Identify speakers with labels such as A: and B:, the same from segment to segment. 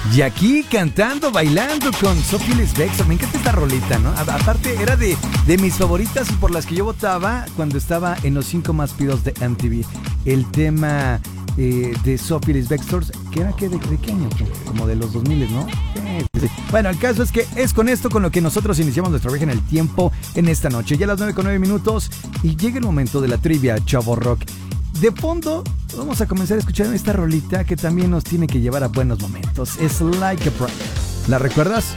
A: Y aquí cantando, bailando con Sophie Ellis Bextor. Me encanta esta rolita, ¿no? Aparte era de mis favoritas y por las que yo votaba cuando estaba en los 5 más pidos de MTV. El tema de Sophie Ellis Bextor, que era de qué año, como de los 2000, ¿no? Sí. Bueno, el caso es que es con esto con lo que nosotros iniciamos nuestro viaje en el tiempo en esta noche. Ya a las 9:09 y llega el momento de la trivia, Chavo Rock. De fondo vamos a comenzar a escuchar esta rolita que también nos tiene que llevar a buenos momentos. Es Like a Prayer. ¿La recuerdas?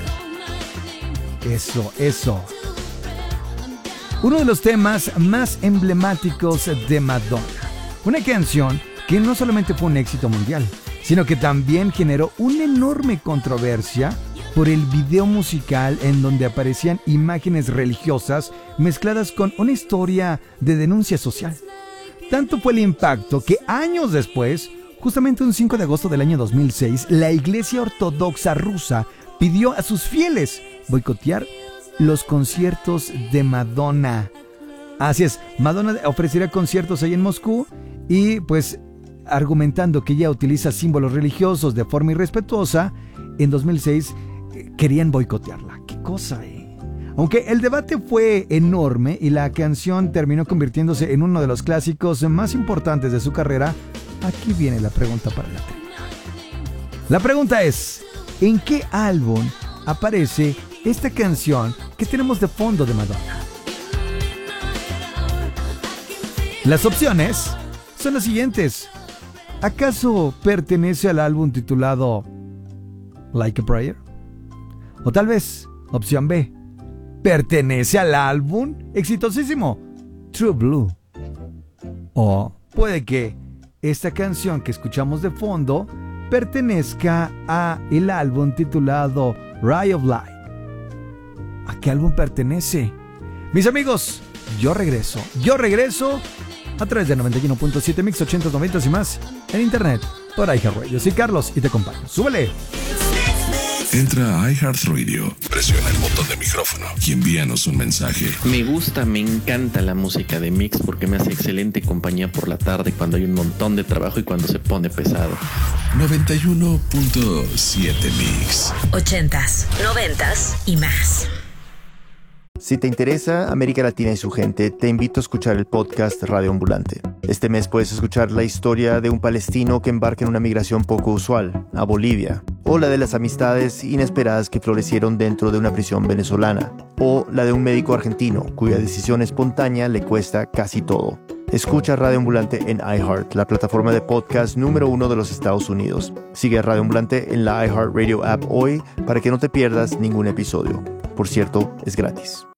A: Eso. Uno de los temas más emblemáticos de Madonna. Una canción que no solamente fue un éxito mundial, sino que también generó una enorme controversia por el video musical en donde aparecían imágenes religiosas mezcladas con una historia de denuncia social. Tanto fue el impacto que años después, justamente un 5 de agosto del año 2006, la Iglesia Ortodoxa rusa pidió a sus fieles boicotear los conciertos de Madonna. Así es, Madonna ofrecerá conciertos ahí en Moscú y pues argumentando que ella utiliza símbolos religiosos de forma irrespetuosa, en 2006 querían boicotearla. ¡Qué cosa, Aunque el debate fue enorme y la canción terminó convirtiéndose en uno de los clásicos más importantes de su carrera, aquí viene la pregunta para la trivia. La pregunta es, ¿en qué álbum aparece esta canción que tenemos de fondo de Madonna? Las opciones son las siguientes. ¿Acaso pertenece al álbum titulado Like a Prayer? O tal vez, opción B, ¿pertenece al álbum exitosísimo True Blue? O puede que esta canción que escuchamos de fondo pertenezca a el álbum titulado Ray of Light. ¿A qué álbum pertenece? Mis amigos, yo regreso a través de 91.7 Mix 80, 90 y más en internet por iHeartRadio. Yo soy Carlos y te acompaño. ¡Súbele!
B: Entra a iHeartRadio, presiona el botón de micrófono y envíanos un mensaje.
C: Me encanta la música de Mix porque me hace excelente compañía por la tarde cuando hay un montón de trabajo y cuando se pone pesado.
B: 91.7 Mix.
D: 80s, 90s y más.
E: Si te interesa América Latina y su gente, te invito a escuchar el podcast Radio Ambulante. Este mes puedes escuchar la historia de un palestino que embarca en una migración poco usual, a Bolivia, o la de las amistades inesperadas que florecieron dentro de una prisión venezolana, o la de un médico argentino cuya decisión espontánea le cuesta casi todo. Escucha Radio Ambulante en iHeart, la plataforma de podcast número 1 de los Estados Unidos. Sigue a Radio Ambulante en la iHeartRadio app hoy para que no te pierdas ningún episodio. Por cierto, es gratis.